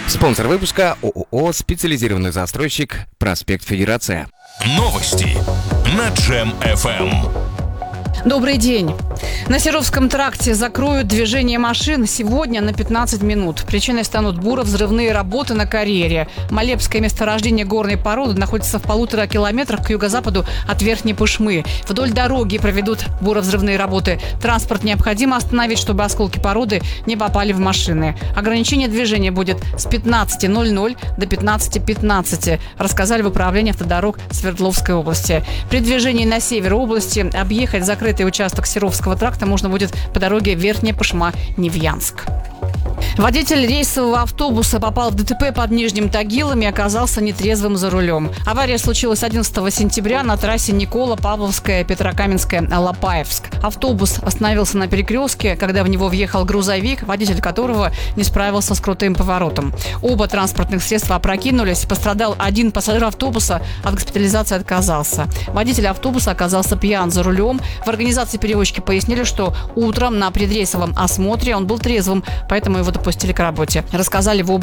Спонсор выпуска ООО «Специализированный застройщик. Проспект Федерация». Новости на Джем FM. Добрый день. На Серовском тракте закроют движение машин сегодня на 15 минут. Причиной станут буро-взрывные работы на карьере. Молебское месторождение горной породы находится в 1,5 километрах к юго-западу от Верхней Пышмы. Вдоль дороги проведут буро-взрывные работы. Транспорт необходимо остановить, чтобы осколки породы не попали в машины. Ограничение движения будет с 15:00 до 15:15, рассказали в управлении автодорог Свердловской области. При движении на север области объехать закрытый участок Серовского тракта можно будет по дороге Верхняя Пышма-Невьянск. Водитель рейсового автобуса попал в ДТП под Нижним Тагилом и оказался нетрезвым за рулем. Авария случилась 11 сентября на трассе Никола-Павловская, Петрокаменская, Лопаевск. Автобус остановился на перекрестке, когда в него въехал грузовик, водитель которого не справился с крутым поворотом. Оба транспортных средства опрокинулись, пострадал один пассажир автобуса, от госпитализации отказался. Водитель автобуса оказался пьян за рулем. В организации перевозчики пояснили, что утром на предрейсовом осмотре он был трезвым, поэтому его допустили к работе. Рассказали в